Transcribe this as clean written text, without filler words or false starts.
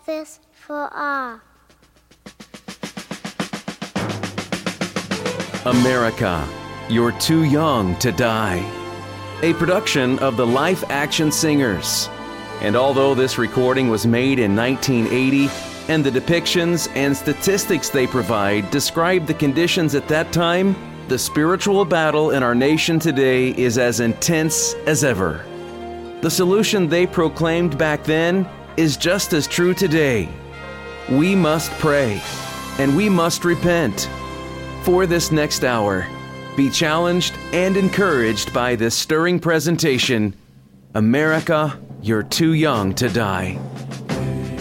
Justice for all. America, You're Too Young to Die. A production of the Life Action Singers. And although this recording was made in 1980, and the depictions and statistics they provide describe the conditions at that time, the spiritual battle in our nation today is as intense as ever. The solution they proclaimed back then is just as true today. We must pray, and we must repent. For this next hour, be challenged and encouraged by this stirring presentation, America, You're Too Young to Die.